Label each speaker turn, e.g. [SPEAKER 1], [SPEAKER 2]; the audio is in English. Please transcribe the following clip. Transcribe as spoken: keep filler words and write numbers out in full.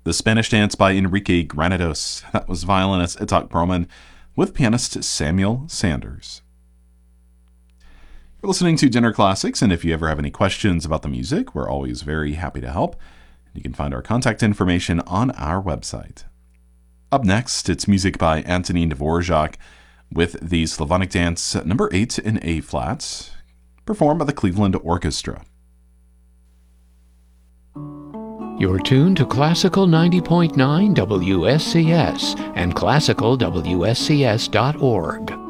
[SPEAKER 1] The Spanish Dance by Enrique Granados. That was violinist Itzhak Perlman with pianist Samuel Sanders. You're listening to Dinner Classics, and if you ever have any questions about the music, we're always very happy to help. You can find our contact information on our website. Up next, it's music by Antonín Dvorak with the Slavonic Dance number eight in A-flat, performed by the Cleveland Orchestra.
[SPEAKER 2] You're tuned to Classical ninety point nine W S C S and classical W S C S dot org.